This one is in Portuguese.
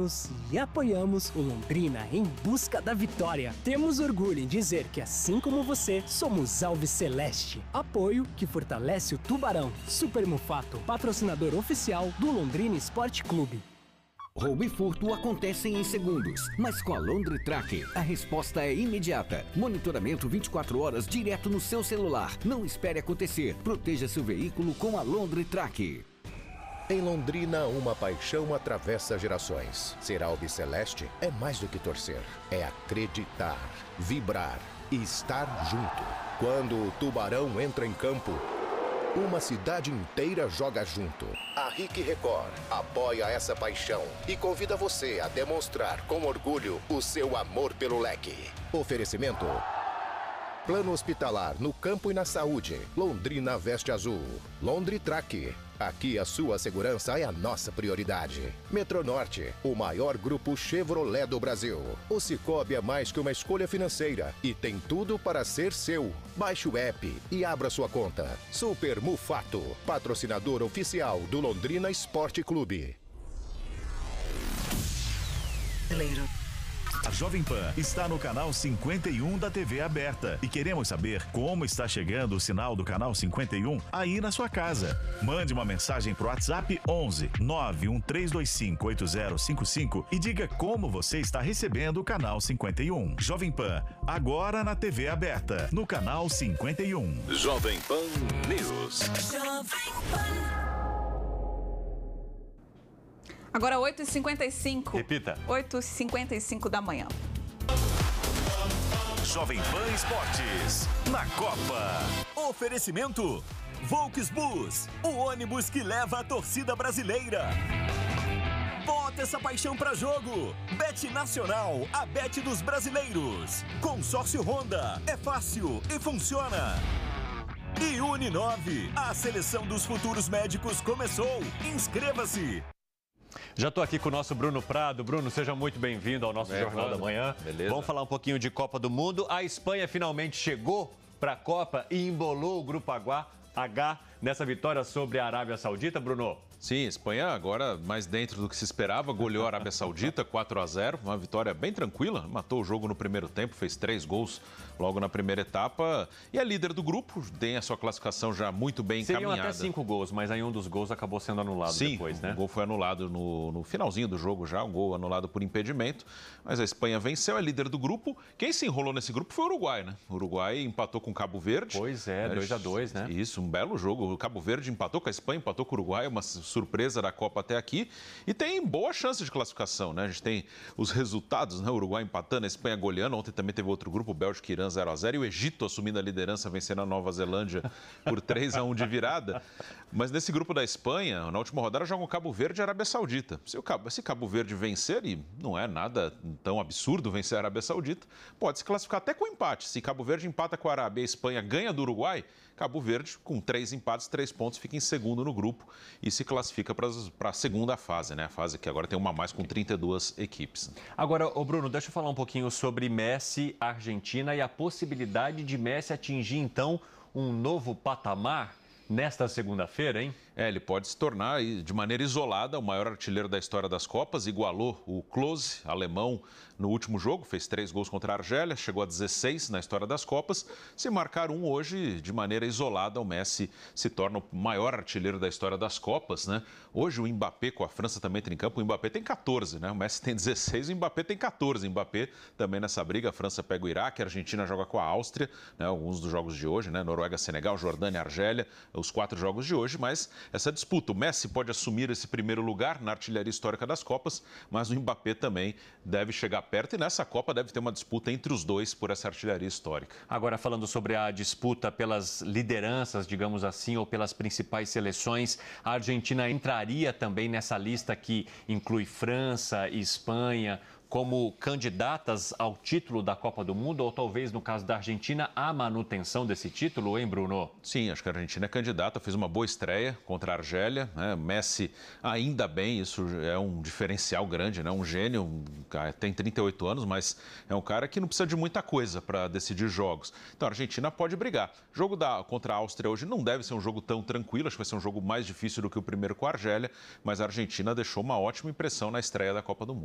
torcemos e apoiamos o Londrina em busca da vitória. Temos orgulho em dizer que, assim como você, somos Alves Celeste. Apoio que fortalece o Tubarão. Super Mufato, patrocinador oficial do Londrina Esporte Clube. Roubo e furto acontecem em segundos, mas com a Londritrack a resposta é imediata. Monitoramento 24 horas direto no seu celular. Não espere acontecer. Proteja seu veículo com a Londritrack. Em Londrina, uma paixão atravessa gerações. Ser Albiceleste é mais do que torcer. É acreditar, vibrar e estar junto. Quando o Tubarão entra em campo, uma cidade inteira joga junto. A RIC Record apoia essa paixão e convida você a demonstrar com orgulho o seu amor pelo leque. Oferecimento: Plano hospitalar no campo e na saúde. Londrina veste azul. Londritrack. Aqui a sua segurança é a nossa prioridade. Metronorte, o maior grupo Chevrolet do Brasil. O Cicobi é mais que uma escolha financeira e tem tudo para ser seu. Baixe o app e abra sua conta. Super Mufato, patrocinador oficial do Londrina Esporte Clube. A Jovem Pan está no canal 51 da TV aberta e queremos saber como está chegando o sinal do canal 51 aí na sua casa. Mande uma mensagem pro WhatsApp 11 91325 8055 e diga como você está recebendo o canal 51. Jovem Pan, agora na TV aberta, no canal 51. Jovem Pan News. Jovem Pan. Agora 8h55. Repita. 8h55 da manhã. Jovem Pan Esportes, na Copa. Oferecimento: Volksbus, o ônibus que leva a torcida brasileira. Bota essa paixão pra jogo. Bet Nacional, a bet dos brasileiros. Consórcio Honda, é fácil e funciona. E Uninove, a seleção dos futuros médicos começou. Inscreva-se. Já estou aqui com o nosso Bruno Prado. Bruno, seja muito bem-vindo ao nosso Jornal da Manhã. Beleza. Vamos falar um pouquinho de Copa do Mundo. A Espanha finalmente chegou para a Copa e embolou o Grupo H nessa vitória sobre a Arábia Saudita, Bruno. Sim, a Espanha agora mais dentro do que se esperava, goleou a Arábia Saudita 4-0, uma vitória bem tranquila, matou o jogo no primeiro tempo, fez 3 gols logo na primeira etapa e é líder do grupo, tem a sua classificação já muito bem encaminhada. Seriam até 5 gols, mas aí um dos gols acabou sendo anulado depois, né? O gol foi anulado no finalzinho do jogo já, um gol anulado por impedimento, mas a Espanha venceu, é líder do grupo. Quem se enrolou nesse grupo foi o Uruguai, né? O Uruguai empatou com o Cabo Verde. Pois é, 2-2, né? Isso, um belo jogo. O Cabo Verde empatou com a Espanha, empatou com o Uruguai, uma surpresa da Copa até aqui, e tem boa chance de classificação, né? A gente tem os resultados, né? O Uruguai empatando, a Espanha goleando, ontem também teve outro grupo, Bélgica e Irã 0-0, e o Egito assumindo a liderança, vencendo a Nova Zelândia por 3-1 de virada. Mas nesse grupo da Espanha, na última rodada, joga o Cabo Verde e a Arábia Saudita. Se Cabo Verde vencer, e não é nada tão absurdo vencer a Arábia Saudita, pode se classificar até com empate. Se Cabo Verde empata com a Arábia e a Espanha ganha do Uruguai, Cabo Verde, com 3 empates, 3 pontos, fica em segundo no grupo e se classifica para a segunda fase, né? A fase que agora tem uma a mais com 32 equipes. Agora, Bruno, deixa eu falar um pouquinho sobre Messi, Argentina e a possibilidade de Messi atingir, então, um novo patamar nesta segunda-feira, hein? Ele pode se tornar, de maneira isolada, o maior artilheiro da história das Copas. Igualou o Klose, alemão, no último jogo. Fez 3 gols contra a Argélia, chegou a 16 na história das Copas. Se marcar um hoje, de maneira isolada, o Messi se torna o maior artilheiro da história das Copas, né? Hoje o Mbappé, com a França, também entra em campo. O Mbappé tem 14, né? O Messi tem 16, o Mbappé tem 14. O Mbappé também nessa briga. A França pega o Iraque, a Argentina joga com a Áustria, né? Alguns dos jogos de hoje, né? Noruega, Senegal, Jordânia, Argélia, os 4 jogos de hoje, mas essa disputa, o Messi pode assumir esse primeiro lugar na artilharia histórica das Copas, mas o Mbappé também deve chegar perto e nessa Copa deve ter uma disputa entre os dois por essa artilharia histórica. Agora, falando sobre a disputa pelas lideranças, digamos assim, ou pelas principais seleções, a Argentina entraria também nessa lista que inclui França e Espanha como candidatas ao título da Copa do Mundo, ou talvez, no caso da Argentina, a manutenção desse título, hein, Bruno? Sim, acho que a Argentina é candidata, fez uma boa estreia contra a Argélia, né? Messi, ainda bem, isso é um diferencial grande, né? Um gênio, tem 38 anos, mas é um cara que não precisa de muita coisa para decidir jogos. Então a Argentina pode brigar. Jogo contra a Áustria hoje não deve ser um jogo tão tranquilo, acho que vai ser um jogo mais difícil do que o primeiro com a Argélia, mas a Argentina deixou uma ótima impressão na estreia da Copa do Mundo.